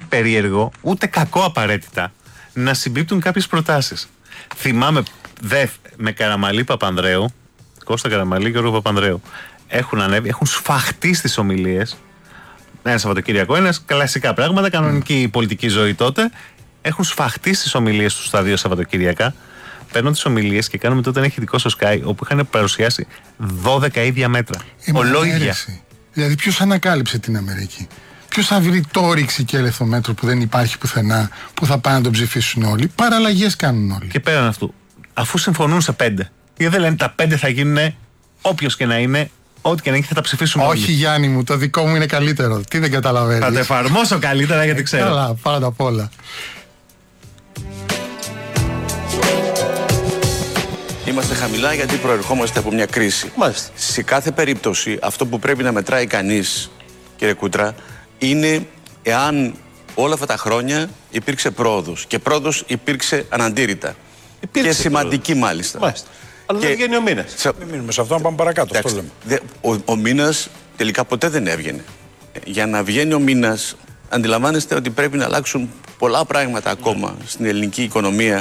περίεργο, ούτε κακό απαραίτητα, να συμπίπτουν κάποιες προτάσεις. Θυμάμαι με Καραμαλή Παπανδρέου, Κώστα Καραμαλή και Γιώργο Παπανδρέου, έχουν ανέβει, έχουν σφαχτεί στις ομιλίες. Ένα Σαββατοκύριακο, κλασικά πράγματα, κανονική πολιτική ζωή τότε. Έχουν σφαχτεί στις ομιλίες τους στα 2 Σαββατοκύριακα. Παίρνουν τις ομιλίες και κάνουμε τότε ένα ηχητικό στο Sky, όπου είχαν παρουσιάσει 12 ίδια μέτρα. Ολόγια. Δηλαδή, ποιος ανακάλυψε την Αμερική? Ποιος θα βρει το όρυξη και ελευθομέτρο που δεν υπάρχει πουθενά, που θα πάνε να τον ψηφίσουν όλοι? Παραλλαγές κάνουν όλοι. Και πέραν αυτού, αφού συμφωνούν σε 5, γιατί δεν λένε τα 5 θα γίνουν όποιος και να είναι, ό,τι και να είναι, θα τα ψηφίσουν όλοι. Όχι, Γιάννη μου, το δικό μου είναι καλύτερο. Τι δεν καταλαβαίνεις? Θα το εφαρμόσω καλύτερα γιατί ξέρω. Καλά, πάντα απ' όλα. Είμαστε χαμηλά γιατί προερχόμαστε από μια κρίση. Μάλιστα. Σε κάθε περίπτωση, αυτό που πρέπει να μετράει κανείς, κύριε Κούτρα, είναι εάν όλα αυτά τα χρόνια υπήρξε πρόοδος. Και πρόοδος υπήρξε αναντήρητα. Και σημαντική μάλιστα. Μάλιστα. Αλλά δεν βγαίνει ο μήνας. Μην μείνουμε σε αυτό, να πάμε παρακάτω. Αυτό λέμε. Ο μήνας τελικά ποτέ δεν έβγαινε. Για να βγαίνει ο μήνας, αντιλαμβάνεστε ότι πρέπει να αλλάξουν πολλά πράγματα ακόμα στην ελληνική οικονομία.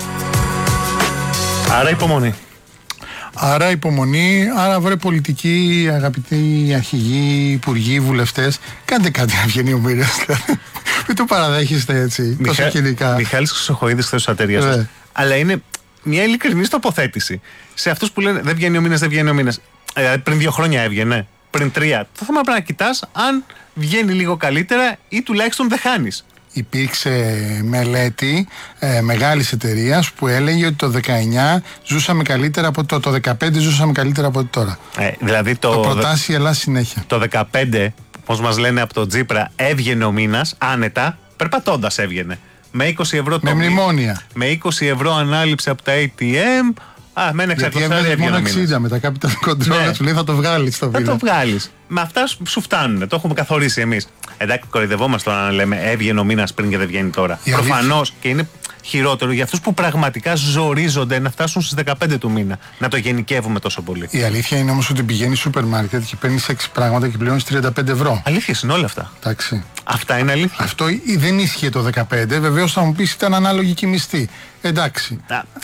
Άρα υπομονή. Άρα υπομονή, άρα βρε πολιτικοί, αγαπητοί αρχηγοί, υπουργοί, βουλευτές, κάντε κάτι να βγαίνει ο μήνας. Μην το παραδέχεστε έτσι, τόσο κοινικά. Μιχάλης Χρυσοχοΐδης χθες στους Αταιρίας. Αλλά είναι μια ειλικρινής τοποθέτηση. Σε αυτούς που λένε δεν βγαίνει ο μήνας, δεν βγαίνει ο μήνας. Πριν 2 χρόνια έβγαινε, πριν 3. Το θέμα πρέπει να κοιτάς αν βγαίνει λίγο καλύτερα ή τουλάχιστον δεν χάνεις. Υπήρξε μελέτη μεγάλης εταιρείας που έλεγε ότι το 19 ζούσαμε καλύτερα από το 15 ζούσαμε καλύτερα από τώρα. Δηλαδή το προτάσει η Ελλάδα συνέχεια. Το 15, όπως μας λένε από το Τζίπρα, έβγαινε ο μήνας άνετα, περπατώντας έβγαινε. Με 20 ευρώ με μνημόνια. Με 20 ευρώ ανάληψη από τα ATM. Με ένα εξαρτητάρι έβγαινε ο μήνας. Μόνο 60 με τα capital control, σου λέει θα το βγάλεις στο βίντεο. Θα το βγάλεις. Με αυτά σου φτάνουνε, το έχουμε καθορίσει εμείς. Εντάξει, κοροϊδευόμαστε τώρα να λέμε έβγαινε ο μήνας πριν και δεν βγαίνει τώρα. Προφανώς και είναι χειρότερο για αυτούς που πραγματικά ζορίζονται να φτάσουν στις 15 του μήνα. Να το γενικεύουμε τόσο πολύ. Η αλήθεια είναι όμως ότι πηγαίνεις στο σούπερ μάρκετ και παίρνεις 6 πράγματα και πληρώνεις 35 ευρώ. Αλήθειες είναι όλα αυτά. Εντάξει. Αυτά είναι αλήθεια. Αυτό δεν ίσχυε το 15. Βεβαίως θα μου πεις ήταν ανάλογη και η μισθή. Εντάξει.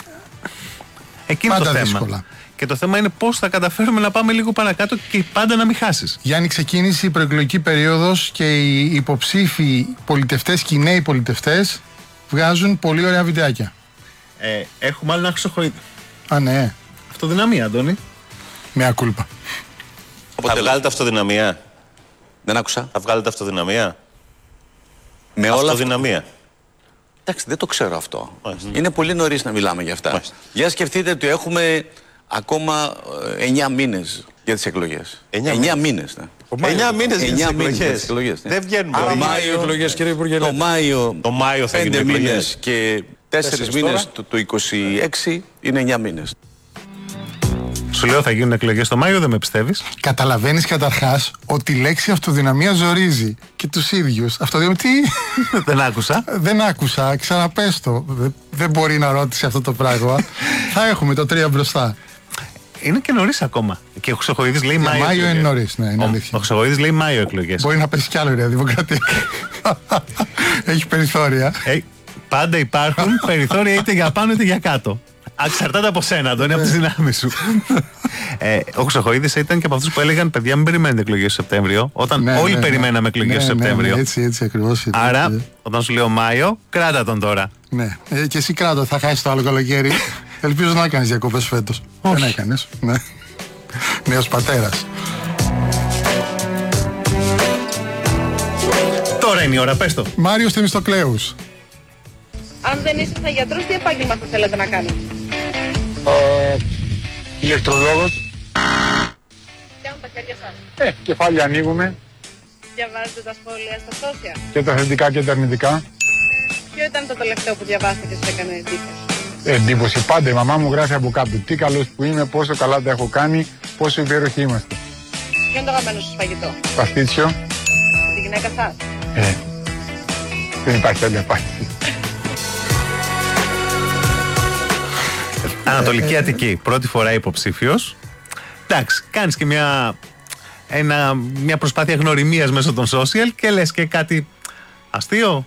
Εκείνο πάντα το θέμα. δύσκολα. Και το θέμα είναι πώς θα καταφέρουμε να πάμε λίγο παρακάτω και πάντα να μην χάσεις. Γιάννη, ξεκίνησε η προεκλογική περίοδος και οι υποψήφοι πολιτευτές και οι νέοι πολιτευτές βγάζουν πολύ ωραία βιντεάκια. Έχουμε άλλο ένα Χρυσοχοΐδη. Α, ναι. Αυτοδυναμία, Αντώνη. Μια κούλπα. Θα βγάλετε αυτοδυναμία. Δεν άκουσα. Θα βγάλετε αυτοδυναμία. Με αυτοδυναμία. Εντάξει, δεν το ξέρω αυτό. Μάλιστα. Είναι πολύ νωρίς να μιλάμε για αυτά. Μάλιστα. Για σκεφτείτε ότι έχουμε ακόμα 9 μήνες για τις εκλογές. 9 μήνες. 9 μήνες για τις εκλογές. Ναι. Δεν βγαίνουμε. Το Μάιο εκλογές, κύριε Υπουργέ. Το Μάιο θα γίνουν 5 εκλογές. μήνες και 4 μήνες του 26 είναι 9 μήνες. Σου λέω θα γίνουν εκλογές το Μάιο, δεν με πιστεύεις. Καταλαβαίνεις καταρχάς ότι η λέξη αυτοδυναμία ζορίζει και τους ίδιους. Αυτοδυναμία, τι? Δεν άκουσα. Δεν άκουσα, ξαναπες το. Δεν μπορεί να ρώτησε αυτό το πράγμα. Θα έχουμε το 3 μπροστά. Είναι και νωρίς ακόμα. Και ο Χρυσοχοΐδης λέει Μάιο. Μάιο είναι νωρίς, ναι, είναι αλήθεια. Ο Χρυσοχοΐδης λέει Μάιο εκλογές. Μπορεί να πέσει κι άλλο η Νέα Δημοκρατία. Έχει περιθώρια. Πάντα υπάρχουν περιθώρια είτε για πάνω είτε για κάτω. Εξαρτάται από σένα, Αντώνη, από τις δυνάμεις σου. Ο Χρυσοχοΐδης ήταν και από αυτούς που έλεγαν παιδιά, μην περιμένετε εκλογές στο Σεπτέμβριο. Όταν όλοι περιμέναμε εκλογές στο Σεπτέμβριο. Έτσι ακριβώς. Άρα, όταν σου λέω Μάιο, κράτα τον τώρα. Ναι, και εσύ κράτα, θα χάσεις το άλλο καλοκαίρι. Ελπίζω να κάνεις διακοπές φέτος. Δεν έκανες. Ναι. Νέος πατέρας. Τώρα είναι η ώρα, πες το. Μάριος Θεμιστοκλέους. Αν δεν ήσασταν γιατρός, τι επάγγελμα θα θέλετε να κάνετε? Ηλεκτρολόγος. Πιάνουν τα χέρια σας. Κεφάλια ανοίγουμε. Διαβάζετε τα σχόλια στα social. Και τα θετικά και τα αρνητικά. Ποιο ήταν το τελευταίο που διαβάσατε και σας έκανε εντύπωση? Εντύπωση. Πάντα η μαμά μου γράφει από κάτω. Τι καλός που είμαι, πόσο καλά τα έχω κάνει, πόσο υπέροχοι είμαστε. Ποιο είναι το αγαπημένο σας φαγητό? Παστίτσιο. Τη γυναίκα σας? Δεν υπάρχει άλλη απάντηση. Ανατολική Αττική, πρώτη φορά υποψήφιος. Εντάξει, κάνεις και μια προσπάθεια γνωριμίας μέσω των social και λες και κάτι αστείο.